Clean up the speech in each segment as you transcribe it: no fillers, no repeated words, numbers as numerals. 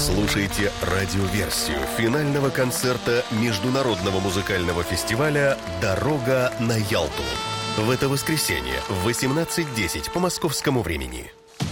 слушаете радиоверсию финального концерта Международного музыкального фестиваля «Дорога на Ялту». В это воскресенье в 18:10 по московскому времени.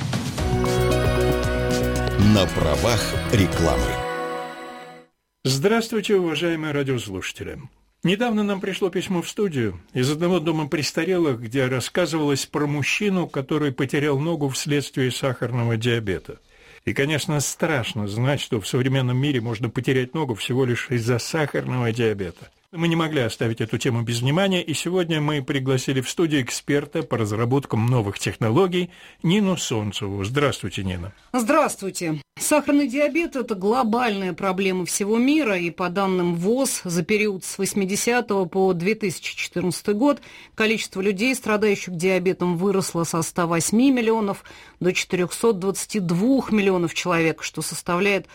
На правах рекламы. Здравствуйте, уважаемые радиослушатели. Недавно нам пришло письмо в студию из одного дома престарелых, где рассказывалось про мужчину, который потерял ногу вследствие сахарного диабета. И, конечно, страшно знать, что в современном мире можно потерять ногу всего лишь из-за сахарного диабета. Мы не могли оставить эту тему без внимания, и сегодня мы пригласили в студию эксперта по разработкам новых технологий Нину Солнцеву. Здравствуйте, Нина. Здравствуйте. Сахарный диабет – это глобальная проблема всего мира, и по данным ВОЗ, за период с 80 по 2014 год количество людей, страдающих диабетом, выросло со 108 миллионов до 422 миллионов человек, что составляет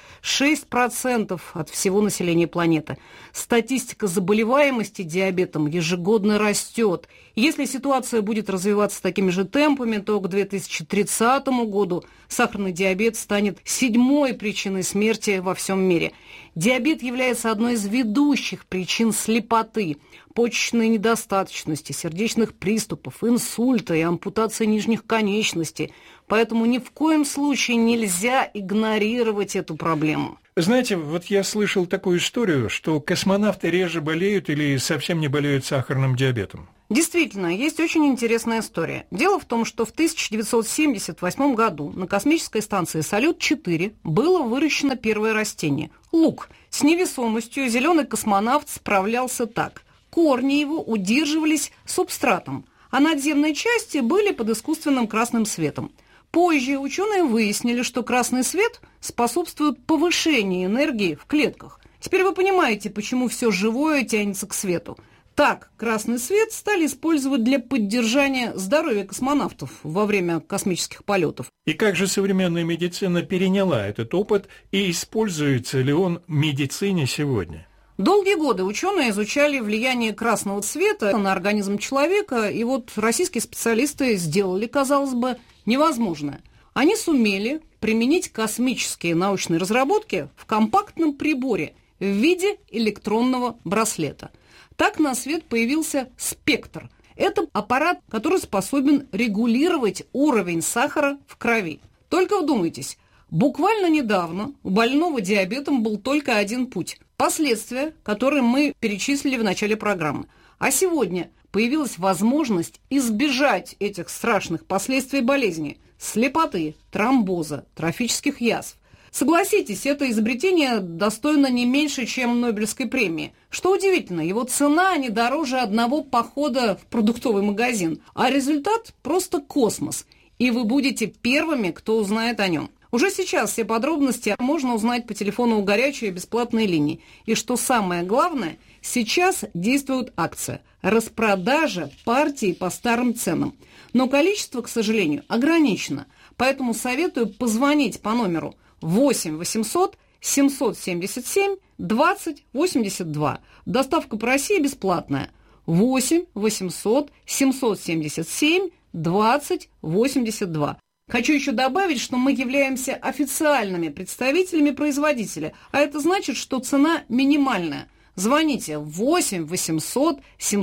6% от всего населения планеты. Статистика заболеваемости диабетом ежегодно растет. Если ситуация будет развиваться такими же темпами, то к 2030 году сахарный диабет станет 7-й причиной смерти во всем мире. Диабет является одной из ведущих причин слепоты, почечной недостаточности, сердечных приступов, инсульта и ампутации нижних конечностей. Поэтому ни в коем случае нельзя игнорировать эту проблему. Знаете, вот я слышал такую историю, что космонавты реже болеют или совсем не болеют сахарным диабетом. Действительно, есть очень интересная история. Дело в том, что в 1978 году на космической станции «Салют-4» было выращено первое растение – лук. С невесомостью зеленый космонавт справлялся так. Корни его удерживались субстратом, а надземные части были под искусственным красным светом. Позже ученые выяснили, что красный свет способствует повышению энергии в клетках. Теперь вы понимаете, почему все живое тянется к свету. Так, красный свет стали использовать для поддержания здоровья космонавтов во время космических полетов. И как же современная медицина переняла этот опыт, и используется ли он в медицине сегодня? Долгие годы ученые изучали влияние красного цвета на организм человека, и вот российские специалисты сделали, казалось бы, невозможное. Они сумели применить космические научные разработки в компактном приборе в виде электронного браслета. Так на свет появился спектр. Это аппарат, который способен регулировать уровень сахара в крови. Только вдумайтесь, буквально недавно у больного диабетом был только один путь – последствия, которые мы перечислили в начале программы. А сегодня появилась возможность избежать этих страшных последствий болезни – слепоты, тромбоза, трофических язв. Согласитесь, это изобретение достойно не меньше, чем Нобелевской премии. Что удивительно, его цена не дороже одного похода в продуктовый магазин, а результат просто космос. И вы будете первыми, кто узнает о нем. Уже сейчас все подробности можно узнать по телефону у горячей бесплатной линии. И что самое главное, сейчас действует акция – распродажа партии по старым ценам. Но количество, к сожалению, ограничено. Поэтому советую позвонить по номеру 8 800 777 20 82. Доставка по России бесплатная. 8 800 777 20 82. Хочу еще добавить, что мы являемся официальными представителями производителя, а это значит, что цена минимальная. Звоните 8 800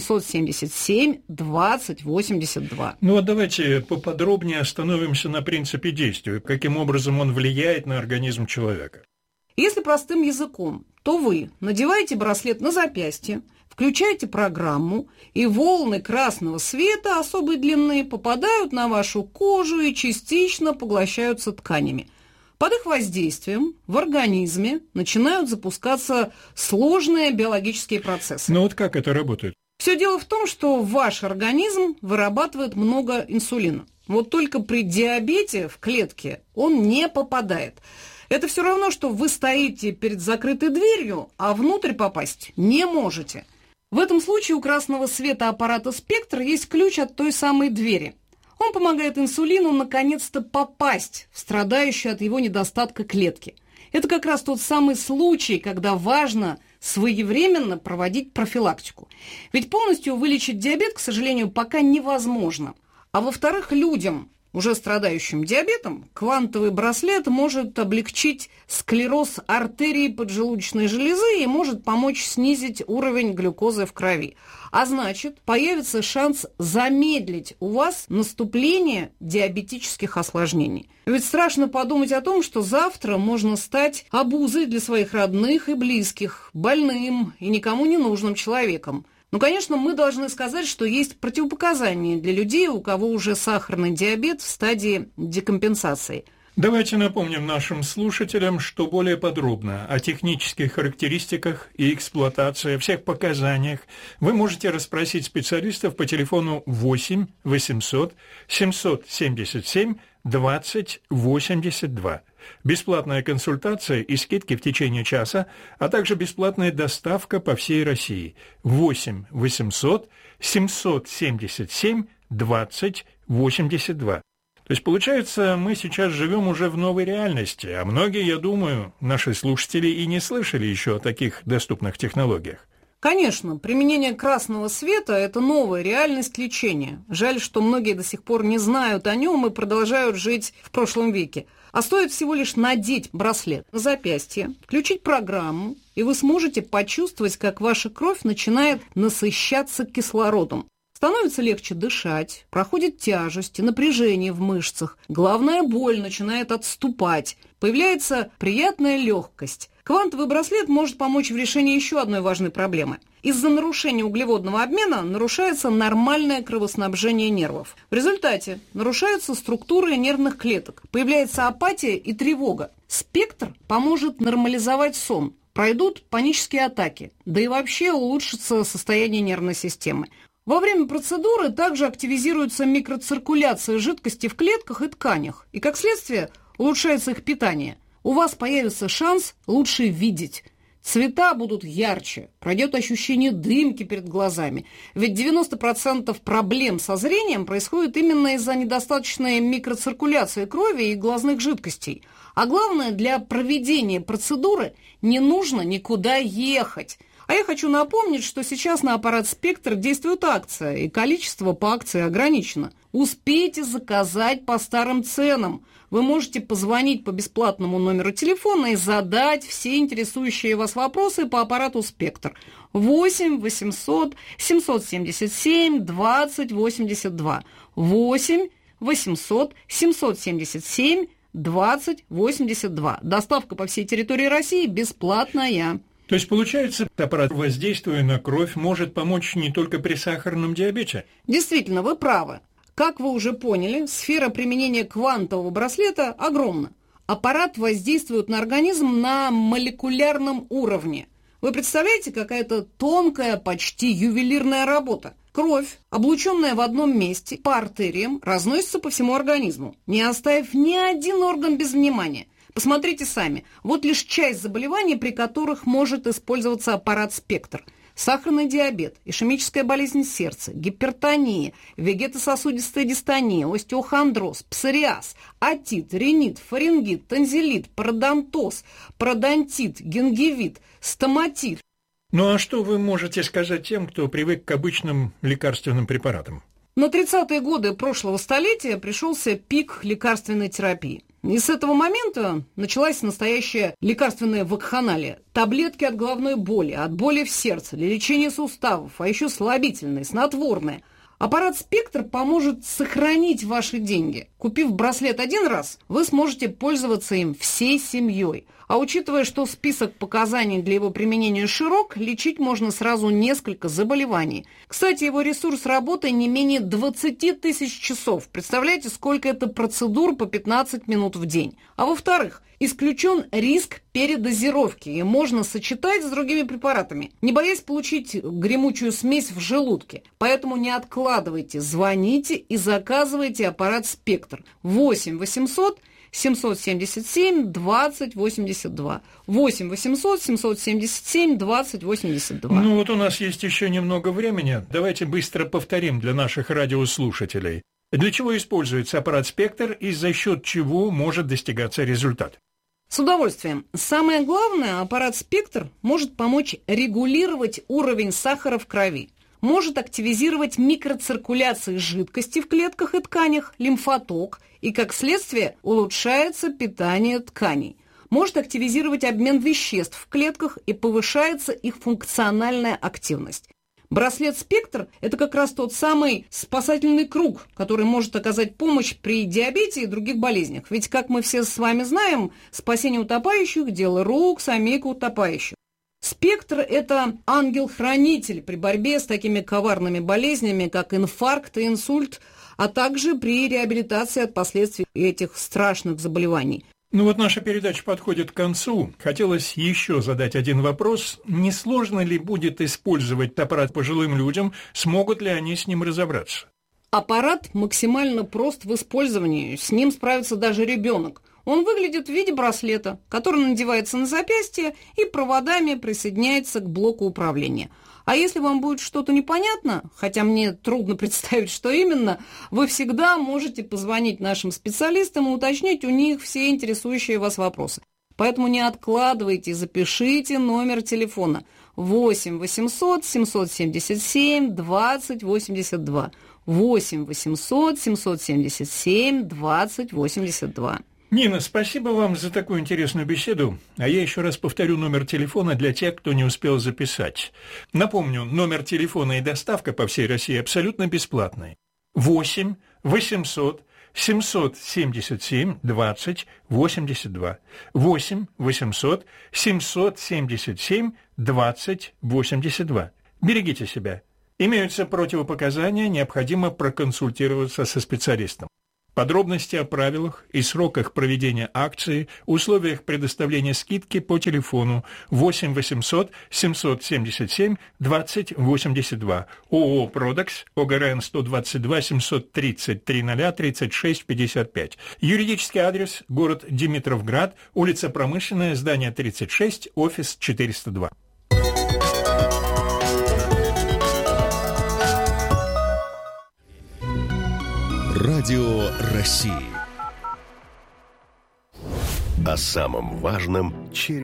777 20 82. Ну а давайте поподробнее остановимся на принципе действия, каким образом он влияет на организм человека. Если простым языком, то вы надеваете браслет на запястье, включаете программу, и волны красного света особой длины попадают на вашу кожу и частично поглощаются тканями. Под их воздействием в организме начинают запускаться сложные биологические процессы. Ну вот как это работает? Все дело в том, что ваш организм вырабатывает много инсулина. Вот только при диабете в клетке он не попадает. Это все равно, что вы стоите перед закрытой дверью, а внутрь попасть не можете. В этом случае у красного света аппарата «Спектр» есть ключ от той самой двери. Он помогает инсулину наконец-то попасть в страдающую от его недостатка клетки. Это как раз тот самый случай, когда важно своевременно проводить профилактику. Ведь полностью вылечить диабет, к сожалению, пока невозможно. А во-вторых, людям, уже страдающим диабетом, квантовый браслет может облегчить склероз артерий поджелудочной железы и может помочь снизить уровень глюкозы в крови. А значит, появится шанс замедлить у вас наступление диабетических осложнений. Ведь страшно подумать о том, что завтра можно стать обузой для своих родных и близких, больным и никому не нужным человеком. Ну, конечно, мы должны сказать, что есть противопоказания для людей, у кого уже сахарный диабет в стадии декомпенсации. Давайте напомним нашим слушателям, что более подробно о технических характеристиках и эксплуатации, о всех показаниях вы можете расспросить специалистов по телефону 8 800 777 20 82. Бесплатная консультация и скидки в течение часа, а также бесплатная доставка по всей России. 8 800 777 20 82. То есть, получается, мы сейчас живем уже в новой реальности, а многие, я думаю, наши слушатели и не слышали еще о таких доступных технологиях. Конечно, применение красного света – это новая реальность лечения. Жаль, что многие до сих пор не знают о нем и продолжают жить в прошлом веке. А стоит всего лишь надеть браслет на запястье, включить программу, и вы сможете почувствовать, как ваша кровь начинает насыщаться кислородом. Становится легче дышать, проходит тяжесть и напряжение в мышцах. Главная боль начинает отступать. Появляется приятная легкость. Квантовый браслет может помочь в решении еще одной важной проблемы. Из-за нарушения углеводного обмена нарушается нормальное кровоснабжение нервов. В результате нарушаются структуры нервных клеток, появляется апатия и тревога. Спектр поможет нормализовать сон, пройдут панические атаки, да и вообще улучшится состояние нервной системы. Во время процедуры также активизируется микроциркуляция жидкости в клетках и тканях, и, как следствие, улучшается их питание. У вас появится шанс лучше видеть. Цвета будут ярче, пройдет ощущение дымки перед глазами. Ведь 90% проблем со зрением происходит именно из-за недостаточной микроциркуляции крови и глазных жидкостей. А главное, для проведения процедуры не нужно никуда ехать. А я хочу напомнить, что сейчас на аппарат «Спектр» действует акция, и количество по акции ограничено. Успейте заказать по старым ценам. Вы можете позвонить по бесплатному номеру телефона и задать все интересующие вас вопросы по аппарату «Спектр». 8 800 777 20 82. 8 800 777 20 82. Доставка по всей территории России бесплатная. То есть, получается, аппарат, воздействуя на кровь, может помочь не только при сахарном диабете? Действительно, вы правы. Как вы уже поняли, сфера применения квантового браслета огромна. Аппарат воздействует на организм на молекулярном уровне. Вы представляете, какая-то тонкая, почти ювелирная работа. Кровь, облученная в одном месте по артериям, разносится по всему организму, не оставив ни один орган без внимания. Посмотрите сами, вот лишь часть заболеваний, при которых может использоваться аппарат «Спектр». Сахарный диабет, ишемическая болезнь сердца, гипертония, вегетососудистая дистония, остеохондроз, псориаз, отит, ринит, фарингит, танзелит, пародонтоз, пародонтит, гингивит, стоматит. Ну а что вы можете сказать тем, кто привык к обычным лекарственным препаратам? На 30-е годы прошлого столетия пришелся пик лекарственной терапии. И с этого момента началась настоящая лекарственная вакханалия. Таблетки от головной боли, от боли в сердце, для лечения суставов, а еще слабительные, снотворные. Аппарат «Спектр» поможет сохранить ваши деньги. Купив браслет один раз, вы сможете пользоваться им всей семьей. А учитывая, что список показаний для его применения широк, лечить можно сразу несколько заболеваний. Кстати, его ресурс работы не менее 20 тысяч часов. Представляете, сколько это процедур по 15 минут в день. А во-вторых, исключен риск передозировки, и можно сочетать с другими препаратами, не боясь получить гремучую смесь в желудке. Поэтому не откладывайте, звоните и заказывайте аппарат «Спектр». 8 800 777 20 82. 8 800 777 20 82. Ну вот у нас есть еще немного времени. Давайте быстро повторим для наших радиослушателей. Для чего используется аппарат «Спектр» и за счет чего может достигаться результат? С удовольствием. Самое главное, аппарат «Спектр» может помочь регулировать уровень сахара в крови. может активизировать микроциркуляцию жидкости в клетках и тканях, лимфоток, и, как следствие, улучшается питание тканей. Может активизировать обмен веществ в клетках и повышается их функциональная активность. Браслет «Спектр» – это как раз тот самый спасательный круг, который может оказать помощь при диабете и других болезнях. Ведь, как мы все с вами знаем, спасение утопающих – дело рук самих утопающих. «Спектр» – это ангел-хранитель при борьбе с такими коварными болезнями, как инфаркт и инсульт, а также при реабилитации от последствий этих страшных заболеваний. Ну вот наша передача подходит к концу. Хотелось еще задать один вопрос. Не сложно ли будет использовать аппарат пожилым людям? Смогут ли они с ним разобраться? Аппарат максимально прост в использовании. С ним справится даже ребенок. Он выглядит в виде браслета, который надевается на запястье и проводами присоединяется к блоку управления. А если вам будет что-то непонятно, хотя мне трудно представить, что именно, вы всегда можете позвонить нашим специалистам и уточнить у них все интересующие вас вопросы. Поэтому не откладывайте, запишите номер телефона 8 800 777 20 82. 8 800 777 20 82. Нина, спасибо вам за такую интересную беседу. А я еще раз повторю номер телефона для тех, кто не успел записать. Напомню, номер телефона и доставка по всей России абсолютно бесплатные. 8 800 777 20 82. 8 800 777 20 82. Берегите себя. Имеются противопоказания, необходимо проконсультироваться со специалистом. Подробности о правилах и сроках проведения акции, условиях предоставления скидки по телефону 8 800 777 20 82. ООО «Продекс», ОГРН 122 730 00 36 55. Юридический адрес: город Димитровград, улица Промышленная, здание 36, офис 402. Радио России. О самом важном через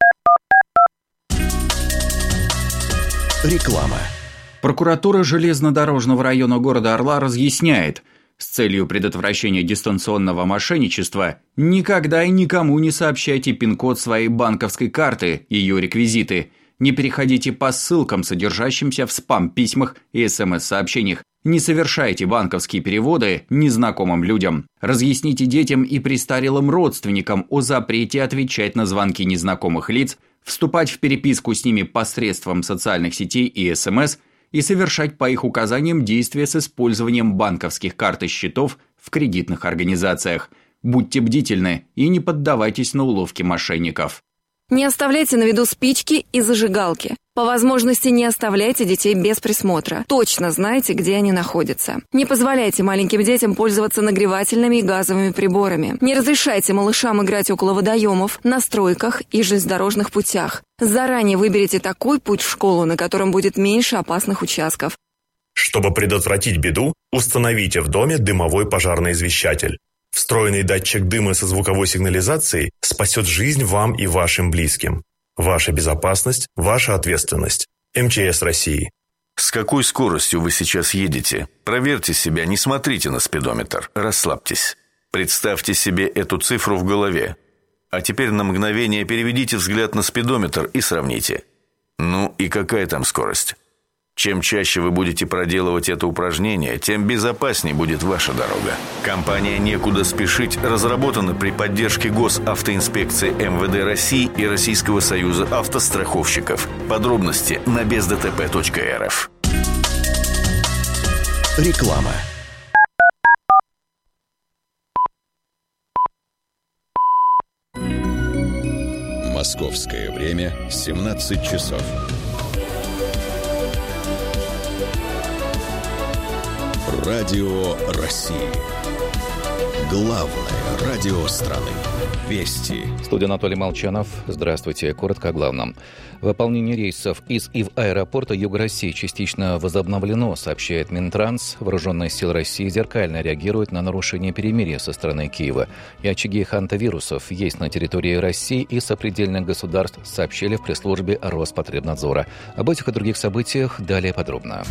реклама. Прокуратура железнодорожного района города Орла разъясняет, с целью предотвращения дистанционного мошенничества никогда и никому не сообщайте пин-код своей банковской карты, ее реквизиты. Не переходите по ссылкам, содержащимся в спам-письмах и СМС-сообщениях. Не совершайте банковские переводы незнакомым людям. Разъясните детям и престарелым родственникам о запрете отвечать на звонки незнакомых лиц, вступать в переписку с ними посредством социальных сетей и СМС и совершать по их указаниям действия с использованием банковских карт и счетов в кредитных организациях. Будьте бдительны и не поддавайтесь на уловки мошенников. Не оставляйте на виду спички и зажигалки. По возможности не оставляйте детей без присмотра. Точно знайте, где они находятся. Не позволяйте маленьким детям пользоваться нагревательными и газовыми приборами. Не разрешайте малышам играть около водоемов, на стройках и железнодорожных путях. Заранее выберите такой путь в школу, на котором будет меньше опасных участков. Чтобы предотвратить беду, установите в доме дымовой пожарный извещатель. Встроенный датчик дыма со звуковой сигнализацией спасет жизнь вам и вашим близким. Ваша безопасность – ваша ответственность. МЧС России. С какой скоростью вы сейчас едете? Проверьте себя, не смотрите на спидометр, расслабьтесь. Представьте себе эту цифру в голове. А теперь на мгновение переведите взгляд на спидометр и сравните. Ну и какая там скорость? Чем чаще вы будете проделывать это упражнение, тем безопаснее будет ваша дорога. Компания «Некуда спешить» разработана при поддержке Госавтоинспекции МВД России и Российского союза автостраховщиков. Подробности на бездтп.рф. Реклама. Московское время 17 часов. Радио России. Главное радио страны. Вести. Студия Анатолий Молчанов. Здравствуйте. Коротко о главном. Выполнение рейсов из и в аэропорта Юга России частично возобновлено, сообщает Минтранс. Вооруженные силы России зеркально реагируют на нарушение перемирия со стороны Киева. И очаги хантавирусов есть на территории России и сопредельных государств, сообщили в пресс-службе Роспотребнадзора. Об этих и других событиях далее подробно.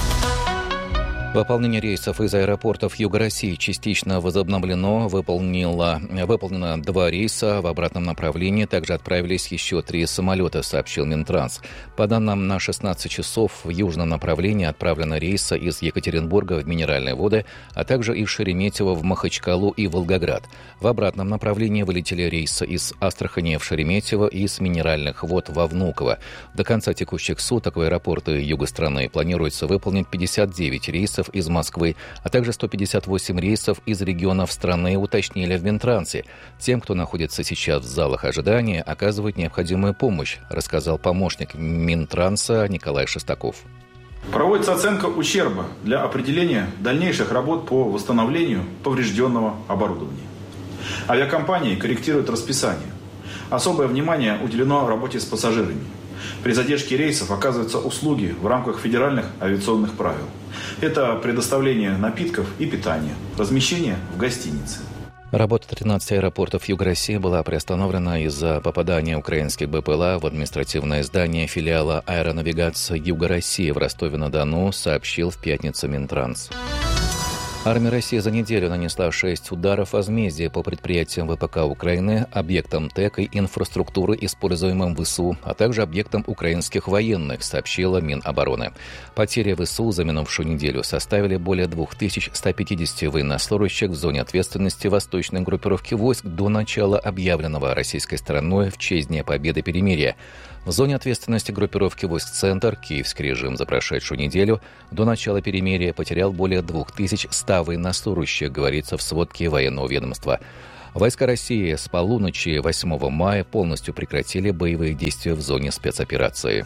Выполнение рейсов из аэропортов Юга России частично возобновлено. Выполнено 2 рейса в обратном направлении. Также отправились еще 3 самолета, сообщил Минтранс. По данным на 16 часов в южном направлении отправлено рейсы из Екатеринбурга в Минеральные воды, а также из Шереметьево в Махачкалу и Волгоград. В обратном направлении вылетели рейсы из Астрахани в Шереметьево и из Минеральных вод во Внуково. До конца текущих суток в аэропорты юга страны планируется выполнить 59 рейсов из Москвы, а также 158 рейсов из регионов страны, уточнили в Минтрансе. Тем, кто находится сейчас в залах ожидания, оказывают необходимую помощь, рассказал помощник Минтранса Николай Шестаков. Проводится оценка ущерба для определения дальнейших работ по восстановлению поврежденного оборудования. Авиакомпании корректируют расписание. Особое внимание уделено работе с пассажирами. При задержке рейсов оказываются услуги в рамках федеральных авиационных правил. Это предоставление напитков и питания, размещение в гостинице. Работа 13 аэропортов Юга России была приостановлена из-за попадания украинских БПЛА в административное здание филиала аэронавигации Юга России в Ростове-на-Дону, сообщил в пятницу Минтранс. Армия России за неделю нанесла 6 ударов возмездия по предприятиям ВПК Украины, объектам ТЭК и инфраструктуры, используемым в ВСУ, а также объектам украинских военных, сообщила Минобороны. Потери ВСУ за минувшую неделю составили более 2150 военнослужащих в зоне ответственности восточной группировки войск до начала объявленного российской стороной в честь Дня Победы перемирия. В зоне ответственности группировки войск «Центр» киевский режим за прошедшую неделю до начала перемирия потерял более 2100 военнослужащих, говорится в сводке военного ведомства. Войска России с полуночи 8 мая полностью прекратили боевые действия в зоне спецоперации.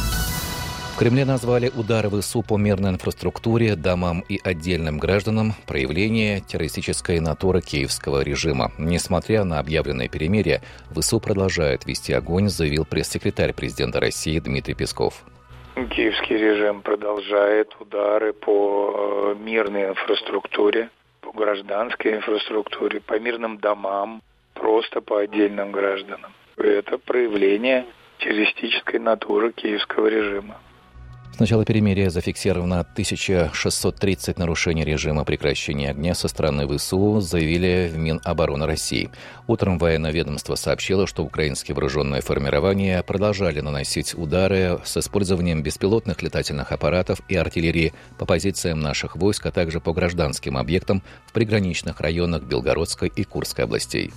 В Кремле назвали удары ВСУ по мирной инфраструктуре, домам и отдельным гражданам проявление террористической натуры киевского режима. Несмотря на объявленное перемирие, ВСУ продолжает вести огонь, заявил пресс-секретарь президента России Дмитрий Песков. Киевский режим продолжает удары по мирной инфраструктуре, по гражданской инфраструктуре, по мирным домам, просто по отдельным гражданам. Это проявление террористической натуры киевского режима. С начала перемирия зафиксировано 1630 нарушений режима прекращения огня со стороны ВСУ, заявили в Минобороны России. Утром военное ведомство сообщило, что украинские вооруженные формирования продолжали наносить удары с использованием беспилотных летательных аппаратов и артиллерии по позициям наших войск, а также по гражданским объектам в приграничных районах Белгородской и Курской областей.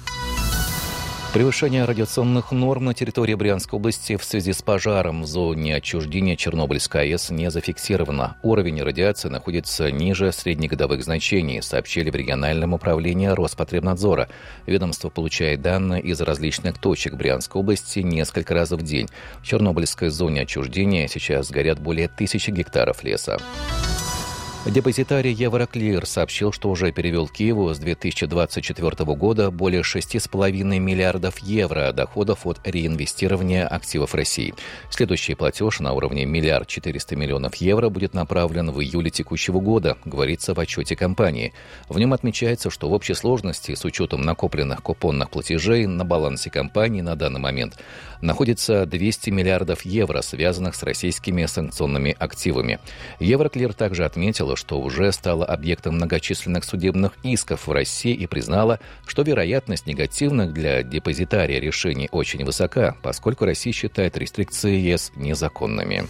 Превышение радиационных норм на территории Брянской области в связи с пожаром в зоне отчуждения Чернобыльской АЭС не зафиксировано. Уровень радиации находится ниже среднегодовых значений, сообщили в региональном управлении Роспотребнадзора. Ведомство получает данные из различных точек Брянской области несколько раз в день. В Чернобыльской зоне отчуждения сейчас горят более 1000 гектаров леса. Депозитарий Евроклир сообщил, что уже перевел Киеву с 2024 года более 6,5 миллиардов евро доходов от реинвестирования активов России. Следующий платеж на уровне 1 400 000 000 евро будет направлен в июле текущего года, говорится в отчете компании. В нем отмечается, что в общей сложности с учетом накопленных купонных платежей на балансе компании на данный момент находится 200 миллиардов евро, связанных с российскими санкционными активами. Евроклир также отметила, что уже стала объектом многочисленных судебных исков в России и признала, что вероятность негативных для депозитария решений очень высока, поскольку Россия считает рестрикции ЕС незаконными.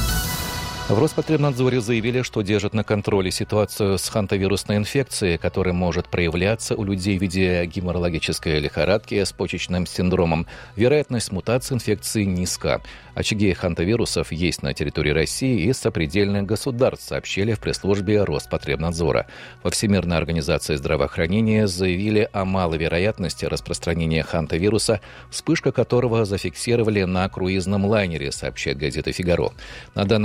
В Роспотребнадзоре заявили, что держат на контроле ситуацию с хантавирусной инфекцией, которая может проявляться у людей в виде геморрагической лихорадки с почечным синдромом. Вероятность мутации инфекции низка. Очаги хантавирусов есть на территории России и сопредельных государств, сообщили в пресс-службе Роспотребнадзора. Во Всемирной организации здравоохранения заявили о малой вероятности распространения хантавируса, вспышка которого зафиксировали на круизном лайнере, сообщает газета «Фигаро». На данный момент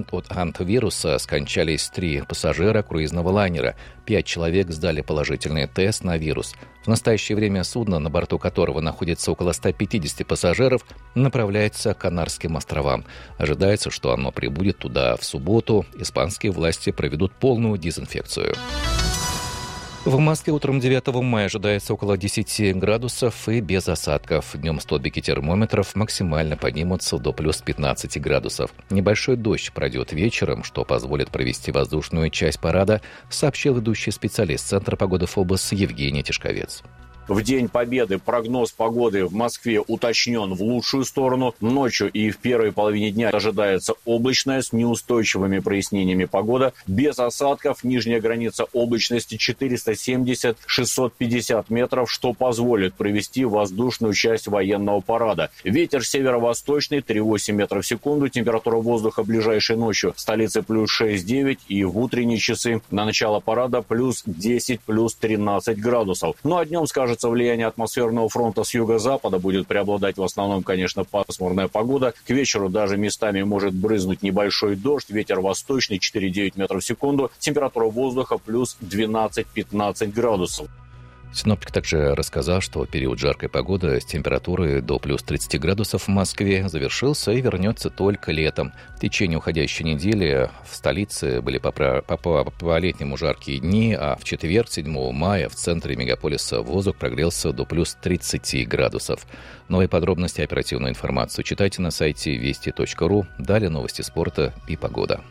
от антивируса скончались 3 пассажира круизного лайнера. 5 человек сдали положительный тест на вирус. В настоящее время судно, на борту которого находится около 150 пассажиров, направляется к Канарским островам. Ожидается, что оно прибудет туда в субботу. Испанские власти проведут полную дезинфекцию. В Москве утром 9 мая ожидается около 10 градусов и без осадков. Днем столбики термометров максимально поднимутся до плюс 15 градусов. Небольшой дождь пройдет вечером, что позволит провести воздушную часть парада, сообщил ведущий специалист Центра погоды ФОБОС Евгений Тишковец. В День Победы прогноз погоды в Москве уточнен в лучшую сторону. Ночью и в первой половине дня ожидается облачная с неустойчивыми прояснениями погода. Без осадков. Нижняя граница облачности 470-650 метров, что позволит провести воздушную часть военного парада. Ветер северо-восточный 3,8 метров в секунду. Температура воздуха ближайшей ночью в столице плюс 6-9 и в утренние часы на начало парада плюс 10, плюс 13 градусов. Ну а днем скажется влияние атмосферного фронта с юго-запада, будет преобладать в основном, конечно, пасмурная погода. К вечеру даже местами может брызнуть небольшой дождь, ветер восточный 4,9 метров в секунду, температура воздуха плюс 12-15 градусов. Синоптик также рассказал, что период жаркой погоды с температурой до плюс 30 градусов в Москве завершился и вернется только летом. В течение уходящей недели в столице были по-летнему жаркие дни, а в четверг, 7 мая, в центре мегаполиса воздух прогрелся до плюс 30 градусов. Новые подробности и оперативную информацию читайте на сайте вести.ру. Далее новости спорта и погода.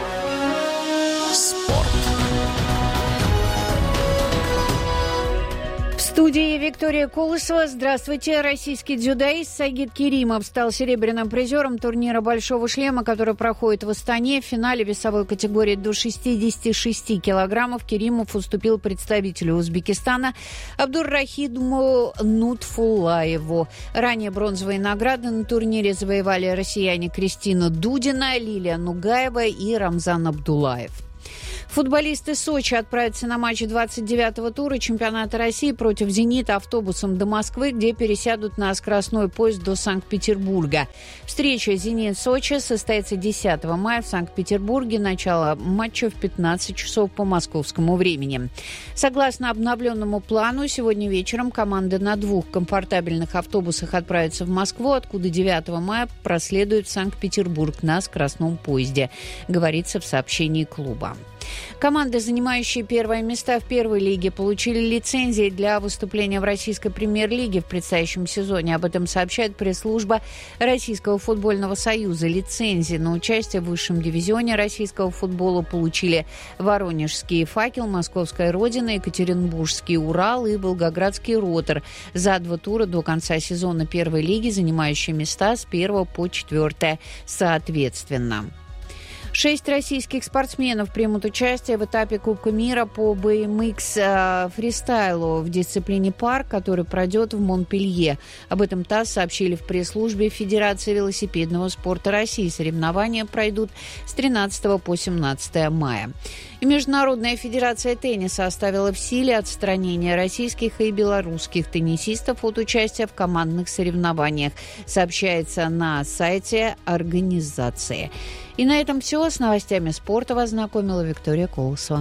Спорт. В студии Виктория Колосова. Здравствуйте. Российский дзюдоист Сагит Керимов стал серебряным призером турнира «Большого шлема», который проходит в Астане. В финале весовой категории до 66 килограммов Керимов уступил представителю Узбекистана Абдуррахиму Нутфуллаеву. Ранее бронзовые награды на турнире завоевали россияне Кристина Дудина, Лилия Нугаева и Рамзан Абдуллаев. Футболисты Сочи отправятся на матч 29-го тура чемпионата России против «Зенита» автобусом до Москвы, где пересядут на скоростной поезд до Санкт-Петербурга. Встреча «Зенит-Сочи» состоится 10 мая в Санкт-Петербурге. Начало матча в 15 часов по московскому времени. Согласно обновленному плану, сегодня вечером команда на 2 комфортабельных автобусах отправится в Москву, откуда 9 мая проследует в Санкт-Петербург на скоростном поезде, говорится в сообщении клуба. Команды, занимающие первые места в первой лиге, получили лицензии для выступления в российской премьер-лиге в предстоящем сезоне. Об этом сообщает пресс-служба Российского футбольного союза. Лицензии на участие в высшем дивизионе российского футбола получили Воронежский «Факел», Московская «Родина», Екатеринбургский «Урал» и Волгоградский «Ротор». За 2 тура до конца сезона первой лиги, занимающие места с 1 по 4 соответственно. 6 российских спортсменов примут участие в этапе Кубка мира по BMX фристайлу в дисциплине пар, который пройдет в Монпелье. Об этом ТАСС сообщили в пресс-службе Федерации велосипедного спорта России. Соревнования пройдут с 13 по 17 мая. И Международная федерация тенниса оставила в силе отстранение российских и белорусских теннисистов от участия в командных соревнованиях, сообщается на сайте организации. И на этом все. С новостями спорта вас знакомила Виктория Колосова.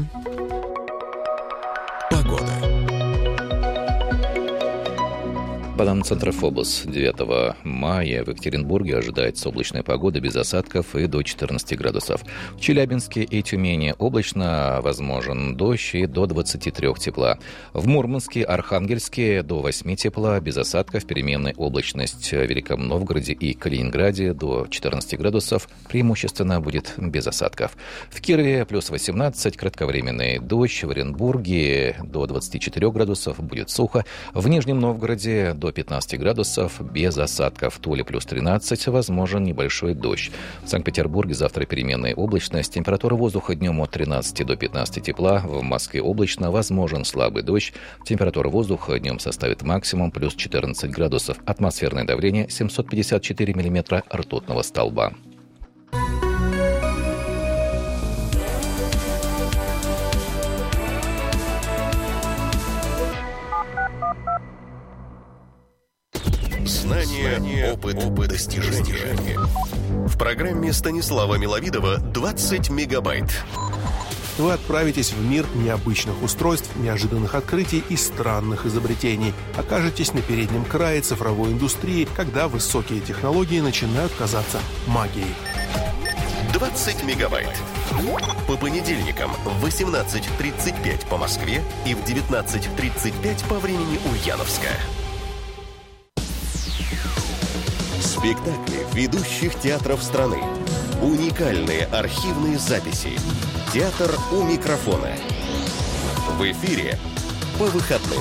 Погода. По данным Центра ФОБОС, 9 мая в Екатеринбурге ожидается облачная погода без осадков и до 14 градусов. В Челябинске и Тюмени облачно, возможен дождь и до 23 тепла. В Мурманске, Архангельске до 8 тепла, без осадков, переменная облачность в Великом Новгороде и Калининграде до 14 градусов, преимущественно будет без осадков. В Кирове плюс 18, кратковременный дождь, в Оренбурге до 24 градусов, будет сухо, в Нижнем Новгороде до 15 градусов, без осадков. В Туле плюс 13, возможен небольшой дождь. В Санкт-Петербурге завтра переменная облачность. Температура воздуха днем от 13 до 15 тепла. В Москве облачно, возможен слабый дождь. Температура воздуха днем составит максимум плюс 14 градусов. Атмосферное давление 754 миллиметра ртутного столба. Знания, опыт, достижения. В программе Станислава Миловидова «20 мегабайт». Вы отправитесь в мир необычных устройств, неожиданных открытий и странных изобретений. Окажетесь на переднем крае цифровой индустрии, когда высокие технологии начинают казаться магией. 20 мегабайт. По понедельникам в 18:35 по Москве и в 19:35 по времени Ульяновска. Спектакли ведущих театров страны. Уникальные архивные записи. Театр у микрофона. В эфире по выходным.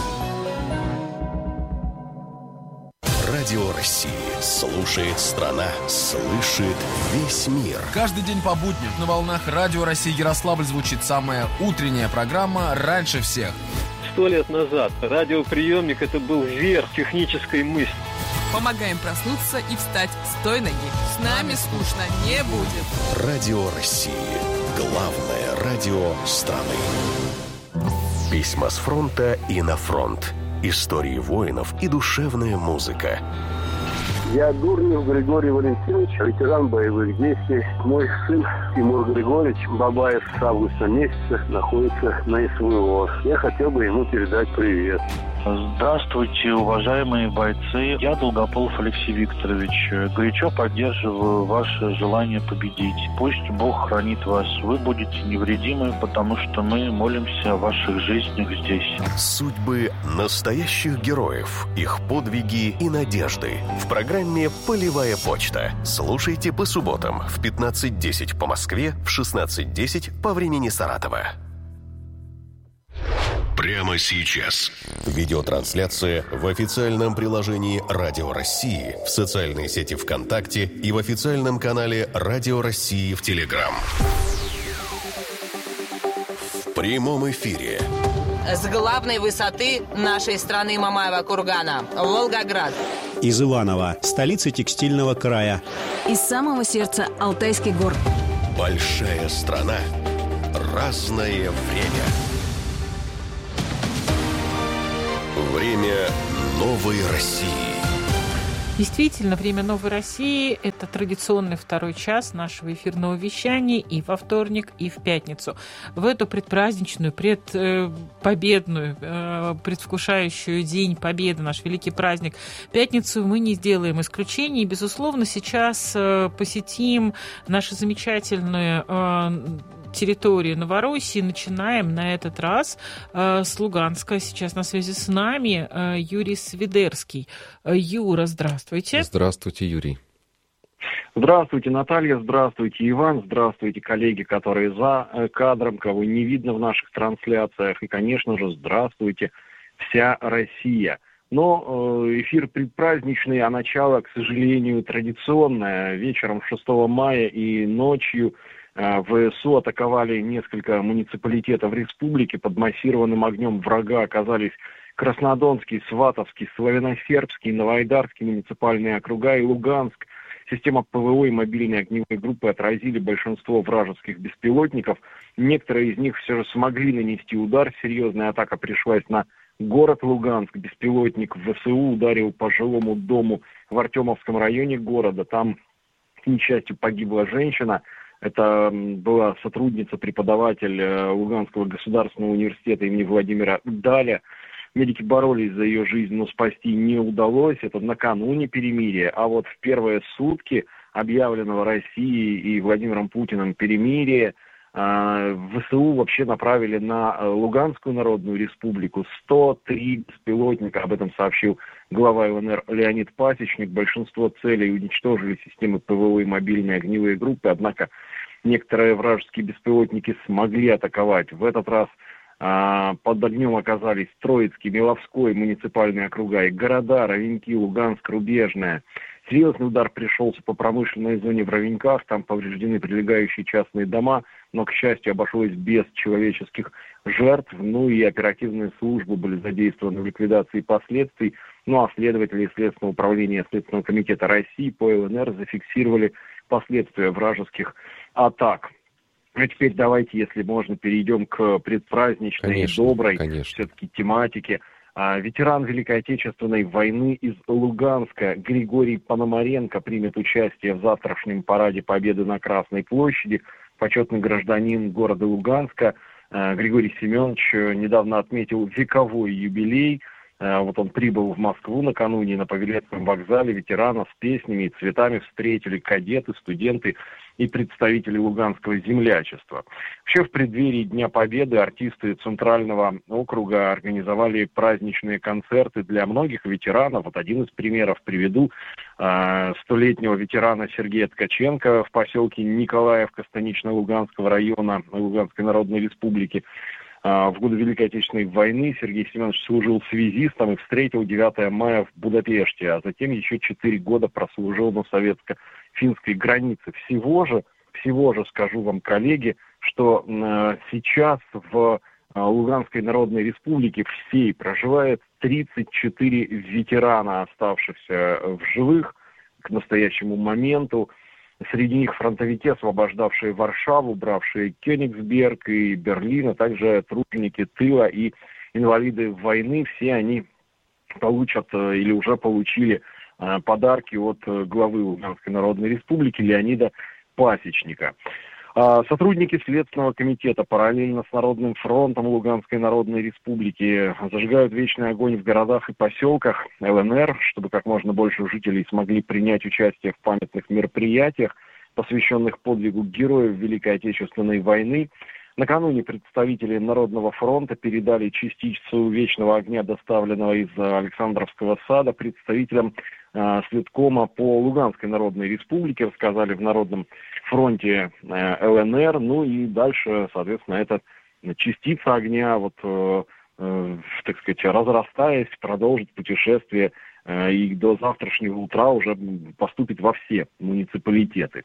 Радио России. Слушает страна. Слышит весь мир. Каждый день по будням на волнах Радио России Ярославль звучит самая утренняя программа «Раньше всех». 100 лет назад радиоприемник — это был верх технической мысли. Помогаем проснуться и встать с той ноги. С нами скучно не будет. Радио России. Главное радио страны. Письма с фронта и на фронт. Истории воинов и душевная музыка. Я Дурнев Григорий Валентинович, ветеран боевых действий. Мой сын Тимур Григорьевич Бабаев с августа месяца находится на СВО. Я хотел бы ему передать привет. Здравствуйте, уважаемые бойцы. Я Долгополов Алексей Викторович. Горячо поддерживаю ваше желание победить. Пусть Бог хранит вас. Вы будете невредимы, потому что мы молимся о ваших жизнях здесь. Судьбы настоящих героев, их подвиги и надежды. В программе «Полевая почта». Слушайте по субботам в 15:10 по Москве, в 16:10 по времени Саратова. Прямо сейчас. Видеотрансляция в официальном приложении Радио России, в социальной сети ВКонтакте и в официальном канале Радио России в Телеграм. В прямом эфире. С главной высоты нашей страны Мамаева кургана, Волгоград. Из Иваново, столицы текстильного края. Из самого сердца Алтайских гор. Большая страна. Разное время. Время новой России. Действительно, время новой России – это традиционный второй час нашего эфирного вещания и во вторник, и в пятницу. В эту предпраздничную, предпобедную, предвкушающую День Победы, наш великий праздник, пятницу мы не сделаем исключений. И, безусловно, сейчас посетим наши замечательные территории Новороссии. Начинаем на этот раз с Луганска. Сейчас на связи с нами Юрий Свидерский. Юра, здравствуйте. Здравствуйте, Юрий. Здравствуйте, Наталья, здравствуйте, Иван, здравствуйте, коллеги, которые за кадром, кого не видно в наших трансляциях, и, конечно же, здравствуйте, вся Россия. Но эфир предпраздничный, а начало, к сожалению, традиционное. Вечером 6 мая и ночью ВСУ атаковали несколько муниципалитетов республики. Под массированным огнем врага оказались Краснодонский, Сватовский, Славяно-Сербский, Новоайдарский муниципальные округа и Луганск. Система ПВО и мобильные огневые группы отразили большинство вражеских беспилотников. Некоторые из них все же смогли нанести удар. Серьезная атака пришлась на город Луганск. Беспилотник ВСУ ударил по жилому дому в Артемовском районе города. Там, к несчастью, погибла женщина. Это была сотрудница, преподаватель Луганского государственного университета имени Владимира Даля. Медики боролись за ее жизнь, но спасти не удалось. Это накануне перемирия. А вот в первые сутки объявленного Россией и Владимиром Путиным перемирия ВСУ вообще направили на Луганскую Народную Республику 103 беспилотника. Об этом сообщил глава ЛНР Леонид Пасечник. Большинство целей уничтожили системы ПВО и мобильные огневые группы, однако некоторые вражеские беспилотники смогли атаковать. В этот раз под огнем оказались Троицкий, Миловской муниципальные округа и города Ровеньки, Луганск, Рубежная. Серьезный удар пришелся по промышленной зоне в Ровеньках, там повреждены прилегающие частные дома, но, к счастью, обошлось без человеческих жертв, ну и оперативные службы были задействованы в ликвидации последствий, ну а следователи Следственного управления Следственного комитета России по ЛНР зафиксировали последствия вражеских атак. А теперь давайте, если можно, перейдем к предпраздничной и доброй все-таки тематике. Ветеран Великой Отечественной войны из Луганска Григорий Пономаренко примет участие в завтрашнем параде Победы на Красной площади. Почетный гражданин города Луганска Григорий Семенович недавно отметил вековой юбилей. Вот он прибыл в Москву накануне, на Павелецком вокзале ветерана с песнями и цветами встретили кадеты, студенты и представители луганского землячества. Вообще в преддверии Дня Победы артисты Центрального округа организовали праздничные концерты для многих ветеранов. Вот один из примеров приведу. 100-летнего ветерана Сергея Ткаченко в поселке Николаевка Станично-Луганского района Луганской Народной Республики. В годы Великой Отечественной войны Сергей Семенович служил связистом и встретил 9 мая в Будапеште, а затем еще 4 года прослужил на советско-финской границе. Всего же скажу вам, коллеги, что сейчас в Луганской Народной Республике всей проживает 34 ветерана, оставшихся в живых к настоящему моменту. Среди них фронтовики, освобождавшие Варшаву, бравшие Кёнигсберг и Берлин, а также труженики тыла и инвалиды войны. Все они получат или уже получили подарки от главы Луганской Народной Республики Леонида Пасечника. Сотрудники Следственного комитета параллельно с Народным фронтом Луганской Народной Республики зажигают вечный огонь в городах и поселках ЛНР, чтобы как можно больше жителей смогли принять участие в памятных мероприятиях, посвященных подвигу героев Великой Отечественной войны. Накануне представители Народного фронта передали частицу вечного огня, доставленного из Александровского сада, представителям Следкома по Луганской Народной Республике, рассказали в Народном фронте ЛНР. Ну и дальше, соответственно, эта частица огня, так сказать, разрастаясь, продолжит путешествие и до завтрашнего утра уже поступит во все муниципалитеты.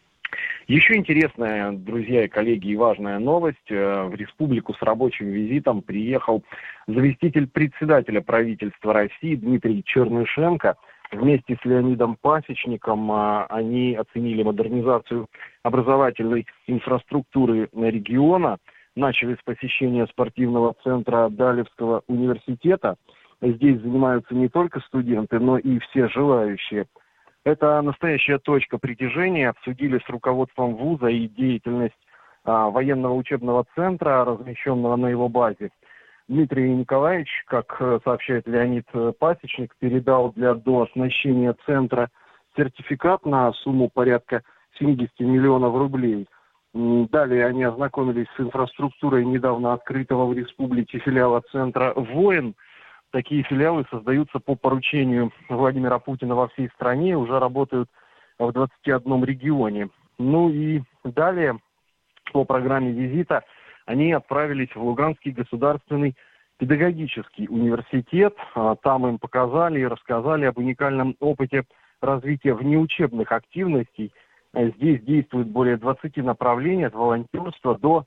Еще интересная, друзья и коллеги, и важная новость. В республику с рабочим визитом приехал заместитель председателя правительства России Дмитрий Чернышенко. Вместе с Леонидом Пасечником они оценили модернизацию образовательной инфраструктуры региона, начали с посещения спортивного центра Далевского университета. Здесь занимаются не только студенты, но и все желающие. Это настоящая точка притяжения. Обсудили с руководством вуза и деятельность военного учебного центра, размещенного на его базе. Дмитрий Николаевич, как сообщает Леонид Пасечник, передал для дооснащения центра сертификат на сумму порядка 70 миллионов рублей. Далее они ознакомились с инфраструктурой недавно открытого в республике филиала центра «Воин». Такие филиалы создаются по поручению Владимира Путина во всей стране, уже работают в 21 регионе. Ну и далее по программе визита они отправились в Луганский государственный педагогический университет. Там им показали и рассказали об уникальном опыте развития внеучебных активностей. Здесь действует более 20 направлений, от волонтерства до...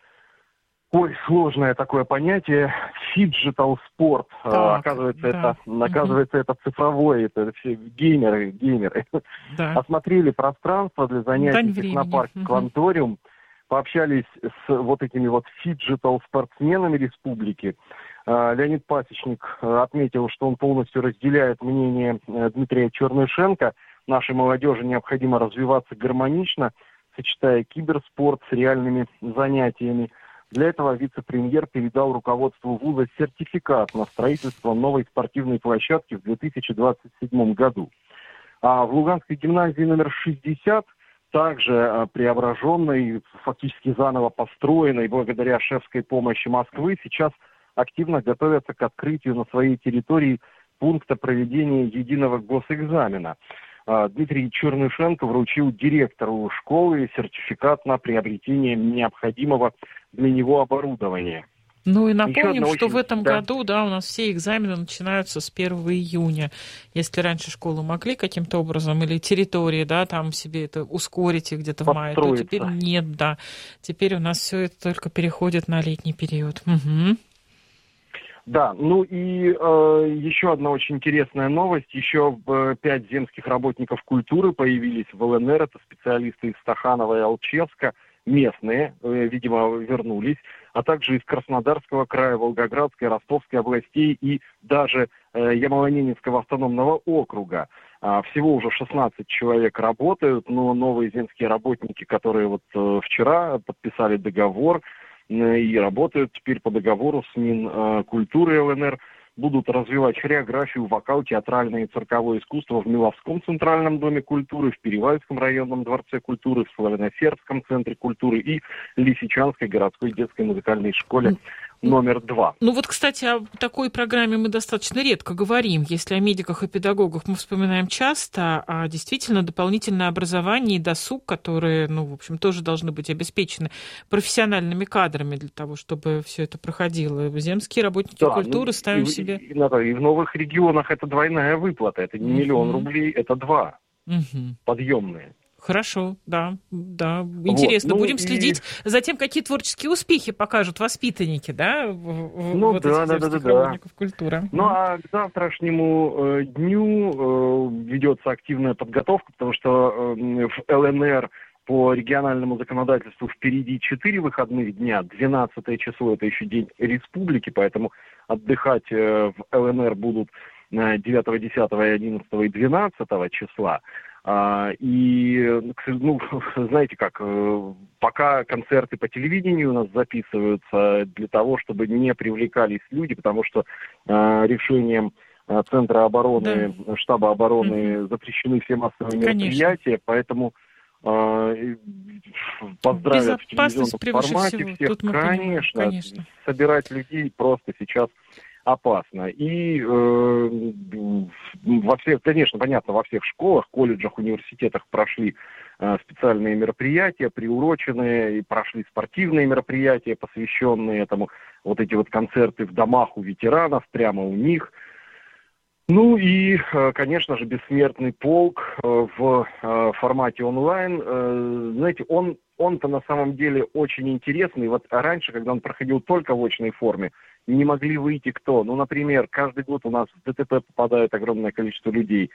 сложное такое понятие фиджитал спорт. Оказывается, это цифровое, это все геймеры. Да. Осмотрели пространство для занятий в технопарке «Кванториум», пообщались с этими фиджитал спортсменами республики. Леонид Пасечник отметил, что он полностью разделяет мнение Дмитрия Чернышенко. Нашей молодежи необходимо развиваться гармонично, сочетая киберспорт с реальными занятиями. Для этого вице-премьер передал руководству вуза сертификат на строительство новой спортивной площадки в 2027 году. А в Луганской гимназии номер 60, также преображенной, фактически заново построенной благодаря шефской помощи Москвы, сейчас активно готовятся к открытию на своей территории пункта проведения единого госэкзамена. Дмитрий Чернышенко вручил директору школы сертификат на приобретение необходимого для него оборудования. Ну и напомним, что в этом году, у нас все экзамены начинаются с 1 июня. Если раньше школы могли каким-то образом, или территории, там себе это ускорить их где-то в мае, то теперь нет, Теперь у нас все это только переходит на летний период. Угу. Да, ну и еще одна очень интересная новость. Еще 5 земских работников культуры появились в ЛНР. Это специалисты из Стаханова и Алчевска. Местные, видимо, вернулись. а также из Краснодарского края, Волгоградской, Ростовской областей и даже Ямало-Ненецкого автономного округа. Всего уже 16 человек работают, но новые земские работники, которые вот вчера подписали договор и работают теперь по договору с Минкультуры ЛНР, будут развивать хореографию, вокал, театральное и цирковое искусство в Миловском центральном доме культуры, в Перевальском районном дворце культуры, в Славяноферском центре культуры и Лисичанской городской детской музыкальной школе номер 2. Ну вот, кстати, о такой программе мы достаточно редко говорим. Если о медиках и педагогах мы вспоминаем часто, а действительно дополнительное образование и досуг, которые, ну, в общем, тоже должны быть обеспечены профессиональными кадрами для того, чтобы все это проходило. Земские работники культуры ставим себе... И в новых регионах это двойная выплата. Это не 1 000 000 рублей, это 2 подъемные. Хорошо, да. Интересно. Будем следить за тем, какие творческие успехи покажут воспитанники, да, этих работников культуры. Ну, а к завтрашнему дню ведется активная подготовка, потому что в ЛНР по региональному законодательству впереди 4 выходных дня. 12 число – это еще день республики, поэтому отдыхать в ЛНР будут 9, 10, 11 и 12 числа. И, ну, знаете как, пока концерты по телевидению у нас записываются для того, чтобы не привлекались люди, потому что решением Центра обороны, штаба обороны запрещены все массовые мероприятия, поэтому поздравят в телевизионном формате всех, конечно, собирать людей просто сейчас опасно. И во всех, конечно, понятно, во всех школах, колледжах, университетах прошли специальные мероприятия, приуроченные, и прошли спортивные мероприятия, посвященные этому, вот эти вот концерты в домах у ветеранов, прямо у них. Ну и, конечно же, «Бессмертный полк» в формате онлайн. Знаете, он-то на самом деле очень интересный. Вот раньше, когда он проходил только в очной форме, не могли выйти кто. Ну, например, каждый год у нас в ДТП попадает огромное количество людей.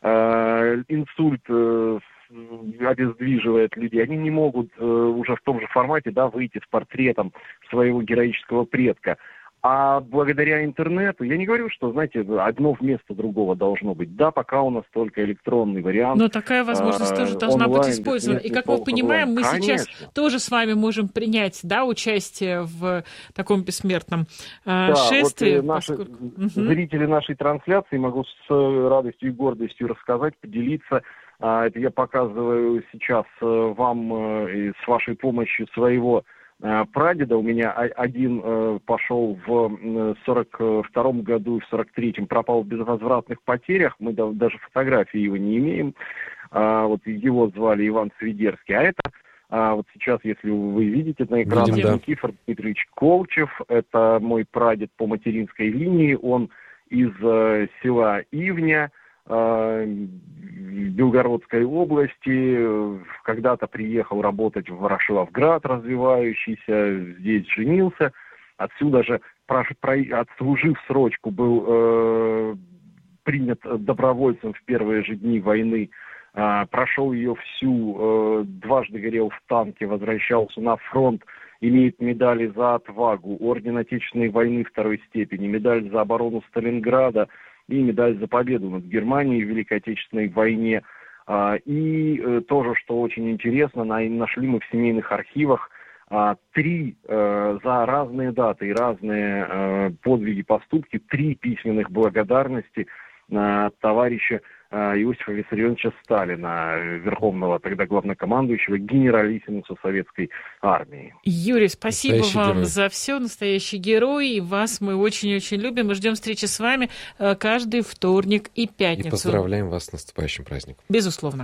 Инсульт обездвиживает людей. Они не могут уже в том же формате, да, выйти с портретом своего героического предка. А благодаря интернету, я не говорю, что, знаете, одно вместо другого должно быть. Да, пока у нас только электронный вариант. Но такая возможность тоже должна быть использована. И, как мы понимаем, мы сейчас тоже с вами можем принять, да, участие в таком бессмертном шествии. Вот наши зрители нашей трансляции, могу с радостью и гордостью рассказать, поделиться. Это я показываю сейчас вам с вашей помощью своего прадеда. У меня один пошел в 42-м году и в 43-м пропал в безвозвратных потерях. Мы даже фотографии его не имеем. Вот его звали Иван Свидерский. А это вот сейчас, если вы видите на экране, Никифор Дмитриевич Колчев. Это мой прадед по материнской линии. Он из села Ивня Белгородской области, когда-то приехал работать в Ворошиловград, развивающийся, здесь женился, отсюда же, отслужив срочку, был принят добровольцем в первые же дни войны, прошел ее всю, дважды горел в танке, возвращался на фронт, имеет медали за отвагу, орден Отечественной войны второй степени, медаль за оборону Сталинграда, и медаль за победу над Германией в Великой Отечественной войне. И тоже, что очень интересно, нашли мы в семейных архивах 3 за разные даты и разные подвиги, поступки, 3 письменных благодарности товарища Иосифа Виссарионовича Сталина, верховного тогда главнокомандующего, генералиссимуса советской армии. Юрий, спасибо вам за все, настоящий герой, и вас мы очень-очень любим. Мы ждем встречи с вами каждый вторник и пятницу. И поздравляем вас с наступающим праздником. Безусловно.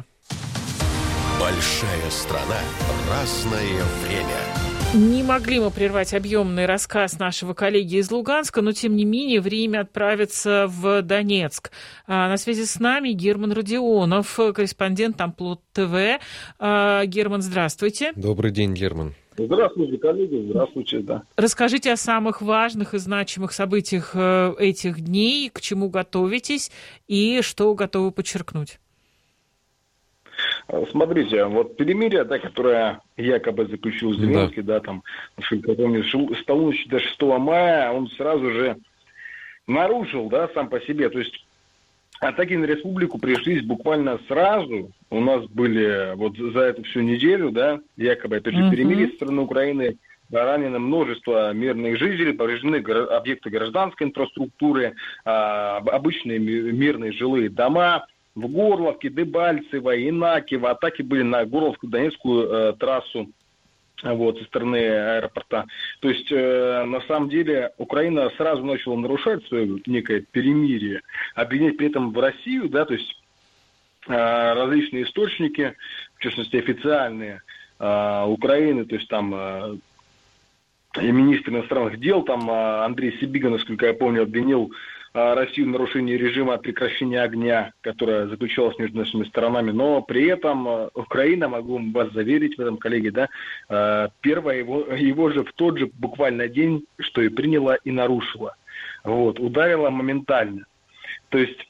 Большая страна, разное время. Не могли мы прервать объемный рассказ нашего коллеги из Луганска, но, тем не менее, время отправиться в Донецк. На связи с нами Герман Родионов, корреспондент Амплод ТВ. Герман, здравствуйте. Добрый день, Герман. Здравствуйте, коллеги, здравствуйте, да. Расскажите о самых важных и значимых событиях этих дней, к чему готовитесь и что готовы подчеркнуть. Смотрите, вот перемирие, да, которое якобы заключил Зеленский, да, там, с полуночи до 6 мая, он сразу же нарушил, да, сам по себе. То есть атаки на республику пришлись буквально сразу. У нас были вот за эту всю неделю, да, якобы, опять же, перемирие со стороны Украины, ранено множество мирных жителей, повреждены объекты гражданской инфраструктуры, обычные мирные жилые дома. В Горловке, Дебальцево, Инакиево атаки были на Горловско-Донецкую трассу. Вот, со стороны аэропорта. То есть, на самом деле, Украина сразу начала нарушать свое некое перемирие, обвинять при этом в Россию, да, то есть различные источники, в частности, официальные Украины, то есть там и министр иностранных дел, там Андрей Сибига, насколько я помню, обвинил Россию в нарушении режима прекращения огня, которое заключалось между нашими сторонами, но при этом Украина, могу вас заверить в этом, коллеги, да, первое его же в тот же буквально день, что и приняла и нарушила. Вот, ударила моментально. То есть,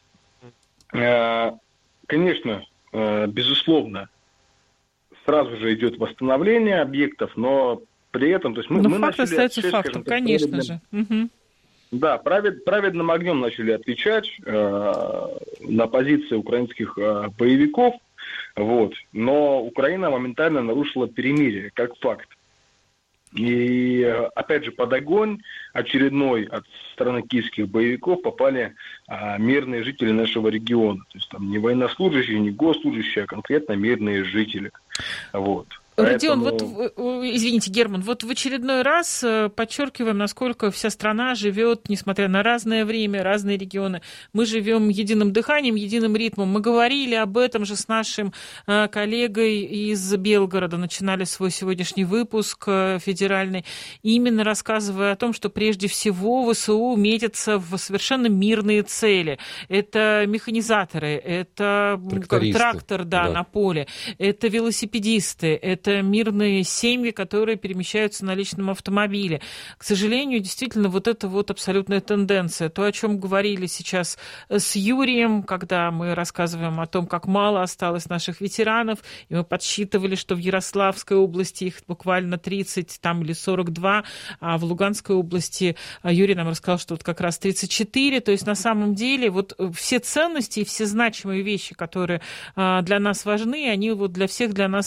конечно, безусловно, сразу же идет восстановление объектов, но при этом, то есть мы факт начали остается отвечать, фактом, конечно же. Да, праведным огнем начали отвечать на позиции украинских боевиков, вот, но Украина моментально нарушила перемирие, как факт. И, опять же, под огонь очередной от стороны киевских боевиков попали мирные жители нашего региона. То есть там не военнослужащие, не госслужащие, а конкретно мирные жители. Вот. Родион, вот, извините, Герман, вот в очередной раз подчеркиваем, насколько вся страна живет, несмотря на разное время, разные регионы. Мы живем единым дыханием, единым ритмом. Мы говорили об этом же с нашим коллегой из Белгорода, начинали свой сегодняшний выпуск федеральный, именно рассказывая о том, что прежде всего ВСУ метятся в совершенно мирные цели. Это механизаторы, это трактор, да, на поле, это велосипедисты, это мирные семьи, которые перемещаются на личном автомобиле. К сожалению, действительно, вот это вот абсолютная тенденция. То, о чем говорили сейчас с Юрием, когда мы рассказываем о том, как мало осталось наших ветеранов, и мы подсчитывали, что в Ярославской области их буквально 30 там, или 42, а в Луганской области Юрий нам рассказал, что вот как раз 34. То есть на самом деле вот все ценности и все значимые вещи, которые для нас важны, они вот для всех для нас